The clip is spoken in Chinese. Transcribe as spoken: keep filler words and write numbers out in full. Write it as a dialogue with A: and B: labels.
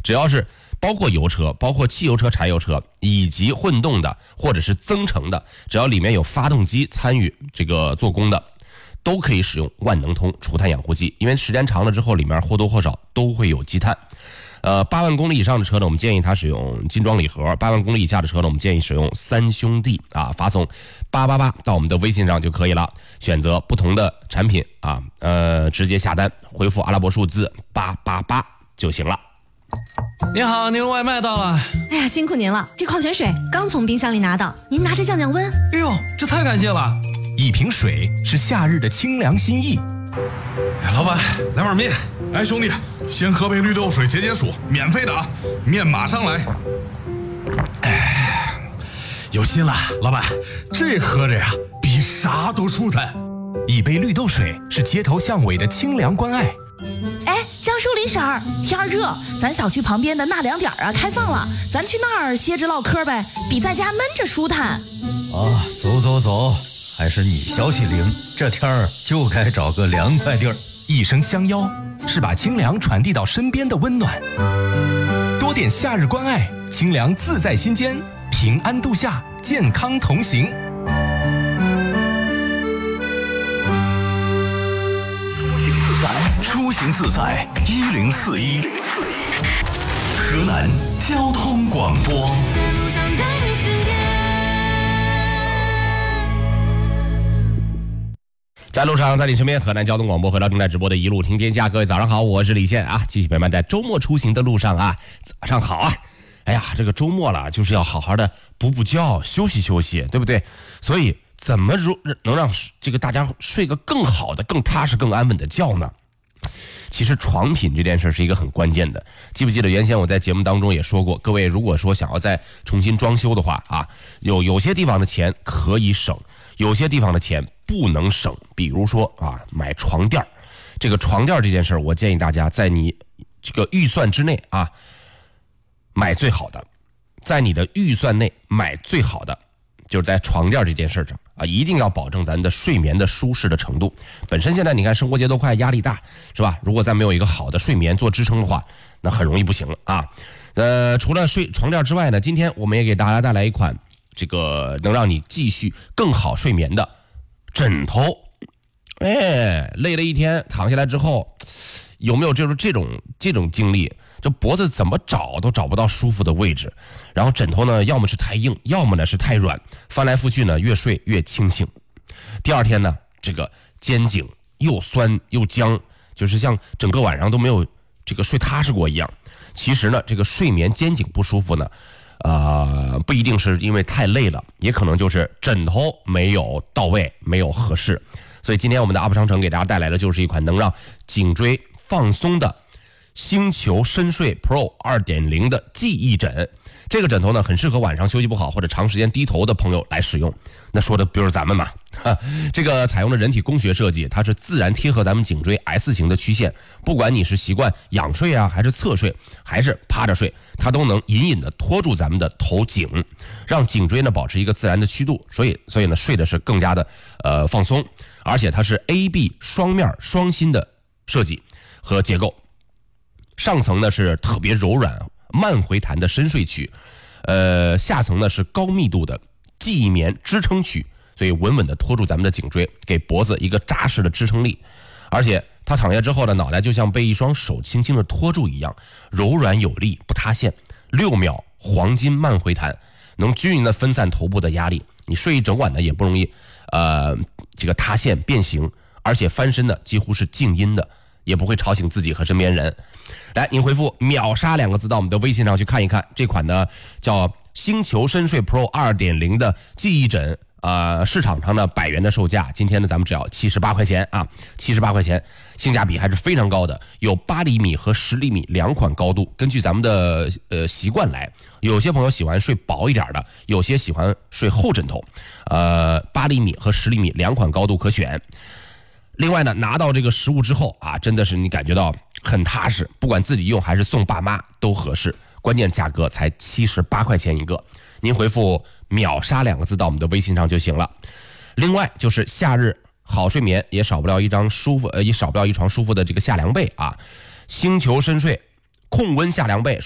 A: 只要是包括油车、包括汽油车、柴油车以及混动的或者是增程的，只要里面有发动机参与这个做工的，都可以使用万能通除碳养护剂，因为时间长了之后里面或多或少都会有积碳。呃，八万公里以上的车呢，我们建议它使用金装礼盒；八万公里以下的车呢，我们建议使用三兄弟啊。发送八八八到我们的微信上就可以了，选择不同的产品啊，呃，直接下单，回复阿拉伯数字八八八就行了。
B: 您好，您外卖到了。
C: 哎呀，辛苦您了，这矿泉水刚从冰箱里拿到，您拿着降降温。
B: 哎呦，这太感谢了！
D: 一瓶水是夏日的清凉心意。
B: 哎，老板，来碗面。
E: 哎，兄弟，先喝杯绿豆水解解暑，免费的啊！面马上来。
D: 哎，有心了，老板，这喝着呀，比啥都舒坦。一杯绿豆水是街头巷尾的清凉关爱。
F: 哎，张淑丽婶儿，天儿热，咱小区旁边的纳凉点啊开放了，咱去那儿歇着唠嗑呗，比在家闷着舒坦。
G: 啊，走走走，还是你消息灵，这天儿就该找个凉快地儿。
D: 一声相邀，是把清凉传递到身边的温暖。多点夏日关爱，清凉自在心间，平安度夏，健康同行。
H: 出行自在一零四一，河南交通广播。
A: 在路上，在你身边，河南交通广播回到正在直播的一路听天下，各位早上好，我是李现啊，继续陪伴在周末出行的路上啊，早上好啊！哎呀，这个周末了，就是要好好的补补觉，休息休息，对不对？所以怎么如能让这个大家睡个更好的、更踏实、更安稳的觉呢？其实床品这件事是一个很关键的，记不记得原先我在节目当中也说过，各位如果说想要再重新装修的话啊，有有些地方的钱可以省，有些地方的钱不能省。比如说啊，买床垫，这个床垫这件事，我建议大家在你这个预算之内啊，买最好的，在你的预算内买最好的，就是在床垫这件事上啊，一定要保证咱的睡眠的舒适的程度。本身现在你看生活节奏快，压力大，是吧？如果再没有一个好的睡眠做支撑的话，那很容易不行了啊。呃，除了睡床垫之外呢，今天我们也给大家带来一款这个能让你继续更好睡眠的枕头。哎，累了一天躺下来之后，有没有就是这种这种经历？这脖子怎么找都找不到舒服的位置，然后枕头呢，要么是太硬，要么呢是太软，翻来覆去呢，越睡越清醒。第二天呢，这个肩颈又酸又僵，就是像整个晚上都没有这个睡踏实过一样。其实呢，这个睡眠肩颈不舒服呢，呃，不一定是因为太累了，也可能就是枕头没有到位，没有合适。所以今天我们的 U P 商城给大家带来的就是一款能让颈椎放松的星球深睡 Pro 二点零 的记忆枕。这个枕头呢，很适合晚上休息不好或者长时间低头的朋友来使用。那说的不就是咱们嘛？这个采用了人体工学设计，它是自然贴合咱们颈椎 S 型的曲线，不管你是习惯仰睡啊，还是侧睡，还是趴着睡，它都能隐隐的托住咱们的头颈，让颈椎呢保持一个自然的曲度，所以所以呢睡的是更加的呃放松，而且它是 A B 双面双芯的设计和结构。上层呢是特别柔软慢回弹的深睡区，呃，下层呢是高密度的记忆棉支撑区，所以稳稳的托住咱们的颈椎，给脖子一个扎实的支撑力。而且他躺下之后呢，脑袋就像被一双手轻轻的托住一样，柔软有力，不塌陷。六秒黄金慢回弹，能均匀的分散头部的压力，你睡一整晚呢也不容易呃这个塌陷变形，而且翻身呢几乎是静音的，也不会吵醒自己和身边人。来，您回复秒杀两个字到我们的微信上去看一看，这款呢叫星球深睡 Pro 二点零 的记忆枕，呃，市场上呢百元的售价，今天呢咱们只要七十八块钱啊，七十八块钱，性价比还是非常高的。有八厘米和十厘米两款高度，根据咱们的呃习惯来，有些朋友喜欢睡薄一点的，有些喜欢睡厚枕头，呃，八厘米和十厘米两款高度可选。另外呢，拿到这个实物之后啊，真的是你感觉到很踏实，不管自己用还是送爸妈都合适。关键价格才七十八块钱一个，您回复秒杀两个字到我们的微信上就行了。另外就是夏日好睡眠也少不了一张舒服呃也少不了一床舒服的这个夏凉被啊，星球深睡控温夏凉被。